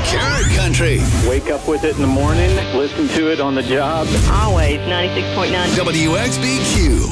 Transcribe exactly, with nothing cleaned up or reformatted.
Carrot Country. Wake up with it in the morning, listen to it on the job. Always ninety-six point nine W X B Q.